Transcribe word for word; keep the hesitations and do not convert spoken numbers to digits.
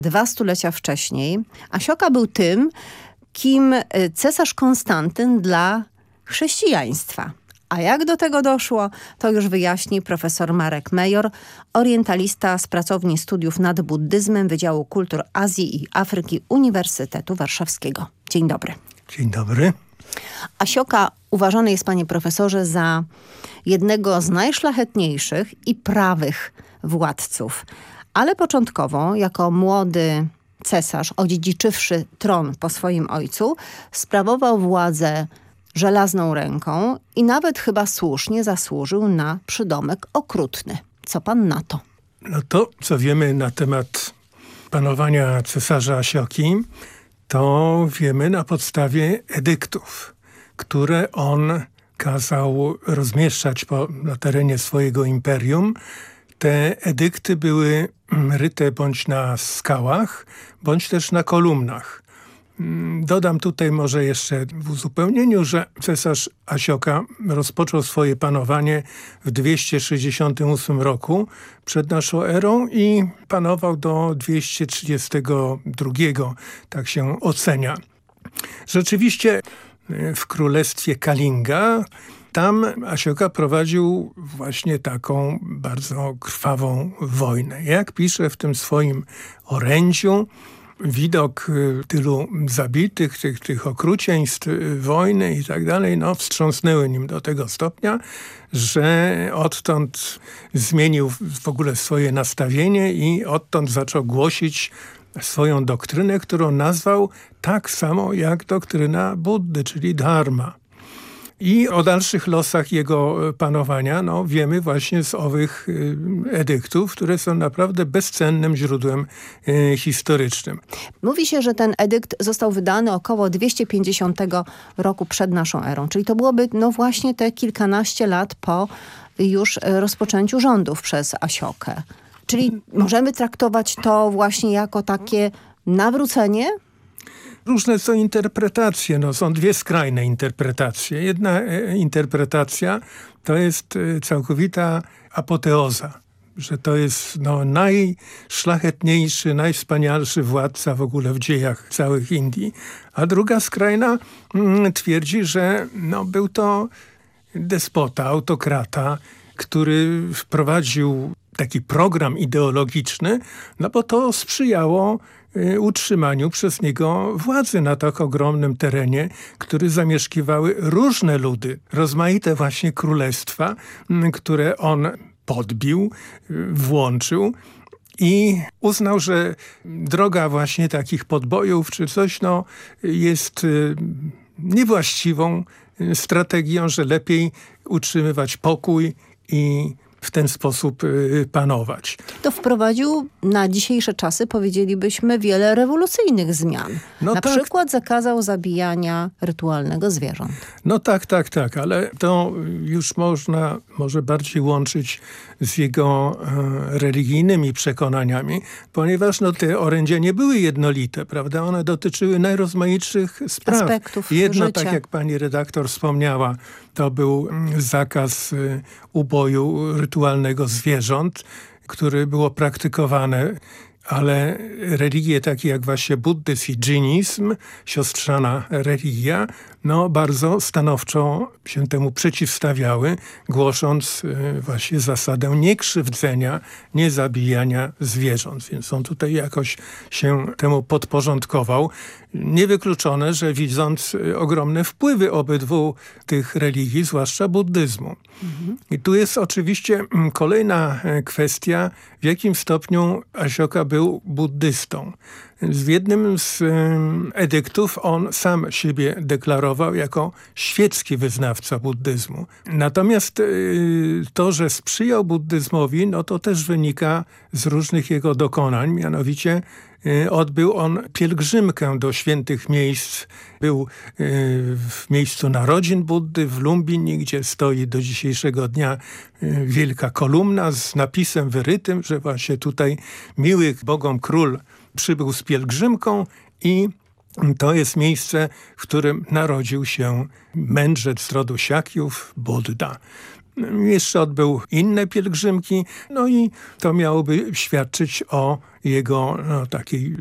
dwa stulecia wcześniej, Asioka był tym, kim cesarz Konstantyn dla chrześcijaństwa. A jak do tego doszło, to już wyjaśni profesor Marek Mejor, orientalista z Pracowni Studiów nad Buddyzmem Wydziału Kultur Azji i Afryki Uniwersytetu Warszawskiego. Dzień dobry. Dzień dobry. Asioka uważany jest, panie profesorze, za jednego z najszlachetniejszych i prawych władców. Ale początkowo, jako młody cesarz, odziedziczywszy tron po swoim ojcu, sprawował władzę żelazną ręką i nawet chyba słusznie zasłużył na przydomek okrutny. Co pan na to? No to, co wiemy na temat panowania cesarza Asioki, to wiemy na podstawie edyktów, które on kazał rozmieszczać po, na terenie swojego imperium. Te edykty były ryte bądź na skałach, bądź też na kolumnach. Dodam tutaj może jeszcze w uzupełnieniu, że cesarz Asioka rozpoczął swoje panowanie w dwieście sześćdziesiątym ósmym roku przed naszą erą i panował do dwieście trzydziestego drugiego, tak się ocenia. Rzeczywiście w królestwie Kalinga tam Asioka prowadził właśnie taką bardzo krwawą wojnę. Jak pisze w tym swoim orędziu, widok tylu zabitych, tych, tych okrucieństw, wojny i tak dalej, no wstrząsnęły nim do tego stopnia, że odtąd zmienił w ogóle swoje nastawienie i odtąd zaczął głosić swoją doktrynę, którą nazwał tak samo jak doktryna Buddy, czyli dharma. I o dalszych losach jego panowania no, wiemy właśnie z owych edyktów, które są naprawdę bezcennym źródłem e, historycznym. Mówi się, że ten edykt został wydany około dwieście pięćdziesiątego roku przed naszą erą. Czyli to byłoby no właśnie te kilkanaście lat po już rozpoczęciu rządów przez Asiokę. Czyli możemy traktować to właśnie jako takie nawrócenie? Różne są interpretacje, no są dwie skrajne interpretacje. Jedna e, interpretacja to jest e, całkowita apoteoza, że to jest no, najszlachetniejszy, najwspanialszy władca w ogóle w dziejach całych Indii. A druga skrajna mm, twierdzi, że no, był to despota, autokrata, który wprowadził taki program ideologiczny, no bo to sprzyjało utrzymaniu przez niego władzy na tak ogromnym terenie, który zamieszkiwały różne ludy, rozmaite właśnie królestwa, które on podbił, włączył i uznał, że droga właśnie takich podbojów czy coś no, jest niewłaściwą strategią, że lepiej utrzymywać pokój i w ten sposób y, panować. To wprowadził na dzisiejsze czasy, powiedzielibyśmy, wiele rewolucyjnych zmian. No na tak. przykład zakazał zabijania rytualnego zwierząt. No tak, tak, tak, ale to już można może bardziej łączyć z jego e, religijnymi przekonaniami, ponieważ no, te orędzia nie były jednolite, prawda? One dotyczyły najrozmaitszych spraw. Aspektów Jedno, życia. tak jak pani redaktor wspomniała, to był zakaz y, uboju rytualnego zwierząt, które było praktykowane, ale religie takie jak właśnie buddyzm i dżinizm, siostrzana religia, no bardzo stanowczo się temu przeciwstawiały, głosząc y, właśnie zasadę niekrzywdzenia, niezabijania zwierząt. Więc on tutaj jakoś się temu podporządkował. Niewykluczone, że widząc y, ogromne wpływy obydwu tych religii, zwłaszcza buddyzmu. Mhm. I tu jest oczywiście m, kolejna e, kwestia, w jakim stopniu Asioka był buddystą. W jednym z um, edyktów on sam siebie deklarował jako świecki wyznawca buddyzmu. Natomiast y, to, że sprzyjał buddyzmowi, no to też wynika z różnych jego dokonań. Mianowicie y, odbył on pielgrzymkę do świętych miejsc. Był y, w miejscu narodzin Buddy, w Lumbini, gdzie stoi do dzisiejszego dnia y, wielka kolumna z napisem wyrytym, że właśnie tutaj miły Bogom król przybył z pielgrzymką i to jest miejsce, w którym narodził się mędrzec z rodu Siakiów, Buddha. Jeszcze odbył inne pielgrzymki, no i to miałoby świadczyć o jego no, takiej